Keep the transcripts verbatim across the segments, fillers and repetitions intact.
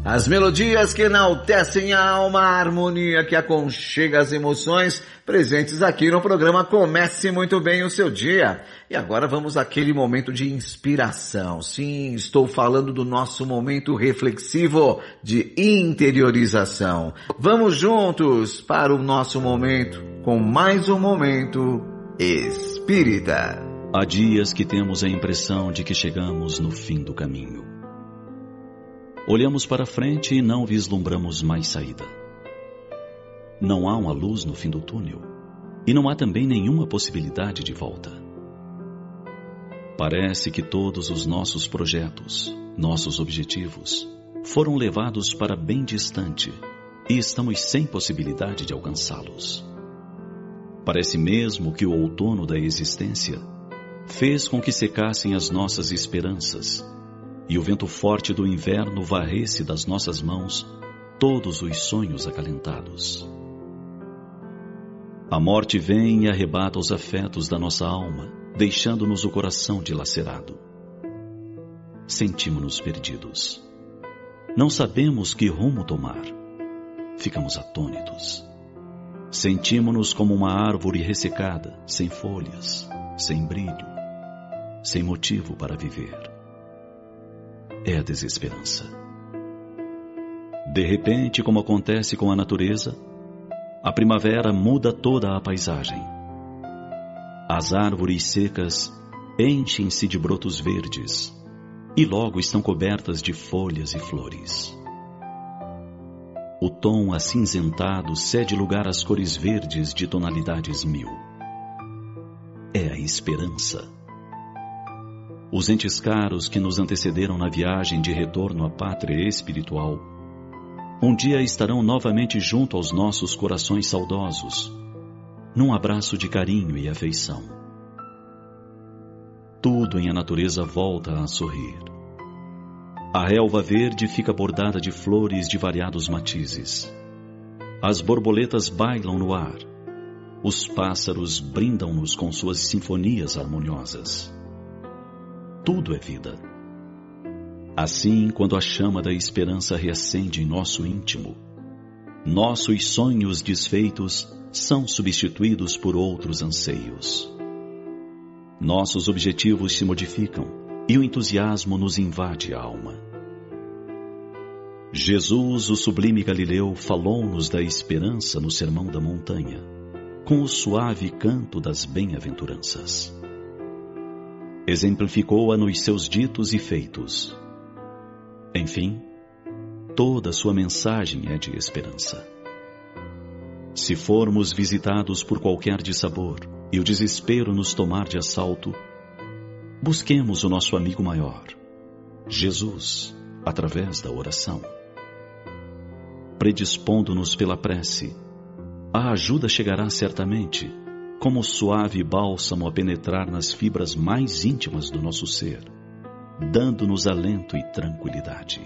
As melodias que enaltecem a alma, a harmonia que aconchega as emoções, presentes aqui no programa Comece Muito Bem o Seu Dia. E agora vamos àquele momento de inspiração. Sim, estou falando do nosso momento reflexivo de interiorização. Vamos juntos para o nosso momento com mais um momento espírita. Há dias que temos a impressão de que chegamos no fim do caminho. Olhamos para frente e não vislumbramos mais saída. Não há uma luz no fim do túnel e não há também nenhuma possibilidade de volta. Parece que todos os nossos projetos, nossos objetivos, foram levados para bem distante e estamos sem possibilidade de alcançá-los. Parece mesmo que o outono da existência fez com que secassem as nossas esperanças e o vento forte do inverno varresse das nossas mãos todos os sonhos acalentados. A morte vem e arrebata os afetos da nossa alma, deixando-nos o coração dilacerado. Sentimos-nos perdidos. Não sabemos que rumo tomar. Ficamos atônitos. Sentimos-nos como uma árvore ressecada, sem folhas, sem brilho, sem motivo para viver. É a desesperança. De repente, como acontece com a natureza, a primavera muda toda a paisagem. As árvores secas enchem-se de brotos verdes e logo estão cobertas de folhas e flores. O tom acinzentado cede lugar às cores verdes de tonalidades mil. É a esperança. Os entes caros que nos antecederam na viagem de retorno à pátria espiritual, um dia estarão novamente junto aos nossos corações saudosos, num abraço de carinho e afeição. Tudo em a natureza volta a sorrir. A relva verde fica bordada de flores de variados matizes. As borboletas bailam no ar. Os pássaros brindam-nos com suas sinfonias harmoniosas. Tudo é vida. Assim, quando a chama da esperança reacende em nosso íntimo, nossos sonhos desfeitos são substituídos por outros anseios. Nossos objetivos se modificam e o entusiasmo nos invade a alma. Jesus, o sublime Galileu, falou-nos da esperança no Sermão da Montanha, com o suave canto das bem-aventuranças. Exemplificou-a nos seus ditos e feitos. Enfim, toda sua mensagem é de esperança. Se formos visitados por qualquer dissabor e o desespero nos tomar de assalto, busquemos o nosso amigo maior, Jesus, através da oração. Predispondo-nos pela prece, a ajuda chegará certamente, como suave bálsamo a penetrar nas fibras mais íntimas do nosso ser, dando-nos alento e tranquilidade.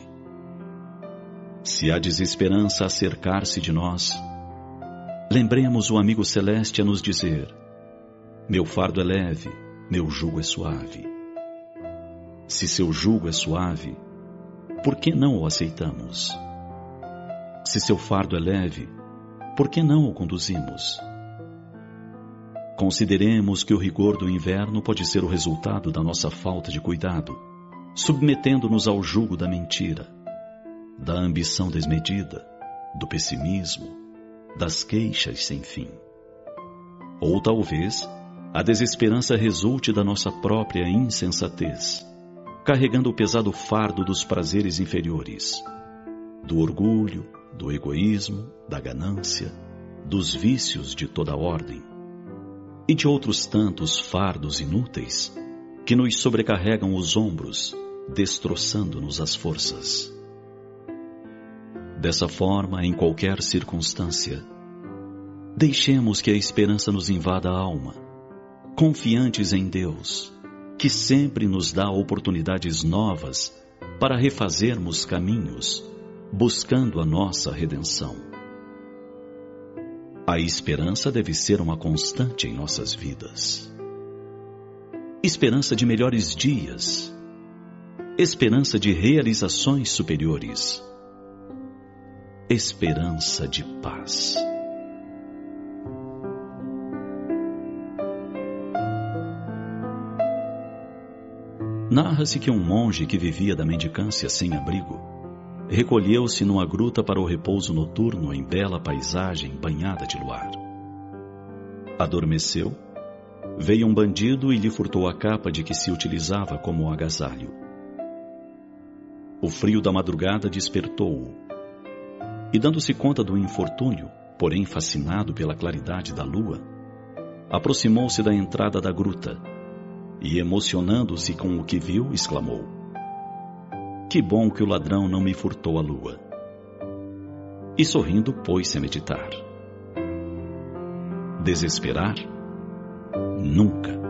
Se há desesperança a cercar-se de nós, lembremos o amigo celeste a nos dizer: meu fardo é leve, meu jugo é suave. Se seu jugo é suave, por que não o aceitamos? Se seu fardo é leve, por que não o conduzimos? Consideremos que o rigor do inverno pode ser o resultado da nossa falta de cuidado, submetendo-nos ao jugo da mentira, da ambição desmedida, do pessimismo, das queixas sem fim. Ou talvez a desesperança resulte da nossa própria insensatez, carregando o pesado fardo dos prazeres inferiores, do orgulho, do egoísmo, da ganância, dos vícios de toda ordem, e de outros tantos fardos inúteis que nos sobrecarregam os ombros, destroçando-nos as forças. Dessa forma, em qualquer circunstância, deixemos que a esperança nos invada a alma, confiantes em Deus, que sempre nos dá oportunidades novas para refazermos caminhos, buscando a nossa redenção. A esperança deve ser uma constante em nossas vidas. Esperança de melhores dias, esperança de realizações superiores, esperança de paz. Narra-se que um monge que vivia da mendicância sem abrigo recolheu-se numa gruta para o repouso noturno em bela paisagem banhada de luar. Adormeceu, veio um bandido e lhe furtou a capa de que se utilizava como agasalho. O frio da madrugada despertou-o, e dando-se conta do infortúnio, porém fascinado pela claridade da lua, aproximou-se da entrada da gruta e, emocionando-se com o que viu, exclamou: "Que bom que o ladrão não me furtou a lua." E sorrindo pôs-se a meditar. Desesperar? Nunca.